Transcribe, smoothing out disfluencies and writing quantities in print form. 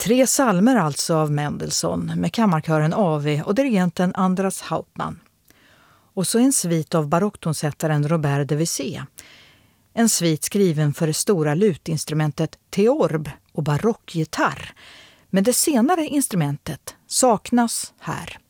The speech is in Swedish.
3 psalmer alltså av Mendelssohn med kammarkören AV och dirigenten Andras Hauptmann. Och så en svit av barocktonsättaren Robert de Vissé. En svit skriven för det stora lutinstrumentet theorb och barockgitarr. Men det senare instrumentet saknas här.